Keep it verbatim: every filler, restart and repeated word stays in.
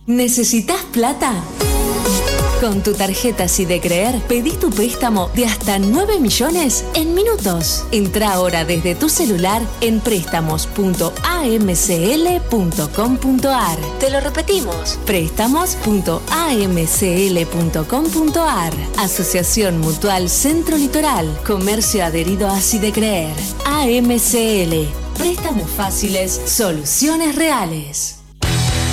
¿Necesitas plata? Con tu tarjeta Sidecreer pedís tu préstamo de hasta nueve millones en minutos. Entrá ahora desde tu celular en préstamos punto a m c l punto com punto a r. Te lo repetimos, préstamos punto a m c l punto com punto a r. Asociación Mutual Centro Litoral, comercio adherido a Sidecreer. A M C L, préstamos fáciles, soluciones reales.